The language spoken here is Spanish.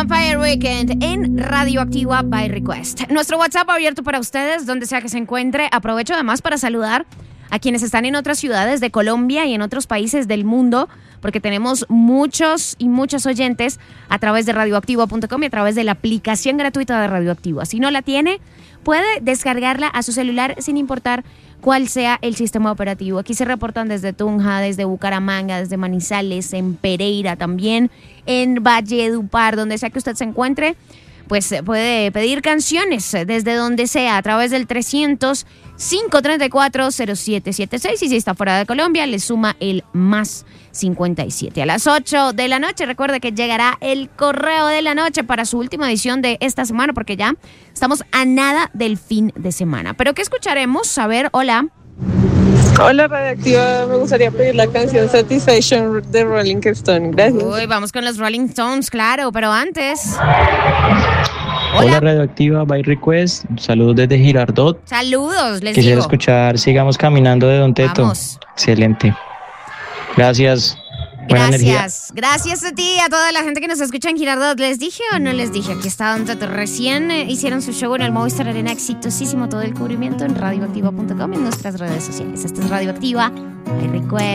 Vampire Weekend en Radioactiva by Request. Nuestro WhatsApp abierto para ustedes, donde sea que se encuentre. Aprovecho además para saludar a quienes están en otras ciudades de Colombia y en otros países del mundo, porque tenemos muchos y muchos oyentes a través de radioactiva.com y a través de la aplicación gratuita de Radioactiva. Si no la tiene, puede descargarla a su celular sin importar cuál sea el sistema operativo. Aquí se reportan desde Tunja, desde Bucaramanga, desde Manizales, en Pereira también, en Valledupar, donde sea que usted se encuentre, pues puede pedir canciones desde donde sea a través del 300-534-0776, y si está fuera de Colombia le suma el más 57. A las 8 de la noche, recuerde que llegará el correo de la noche para su última edición de esta semana, porque ya estamos a nada del fin de semana. ¿Pero qué escucharemos? A ver, hola. Hola, Radioactiva, me gustaría pedir la canción Satisfaction de Rolling Stone. Gracias. Uy, vamos con los Rolling Stones, claro, pero antes... Hola, Radioactiva by Request. Saludos desde Girardot. Saludos, les Quisiera digo. escuchar Sigamos Caminando de Don Teto. Vamos. Excelente. Gracias. Buena energía. Gracias a ti, a toda la gente que nos escucha en Girardot. ¿Les dije o no les dije? Aquí está Don Teto. Recién hicieron su show en el Movistar Arena, exitosísimo, todo el cubrimiento en radioactiva.com y en nuestras redes sociales. Esta es Radioactiva by Request.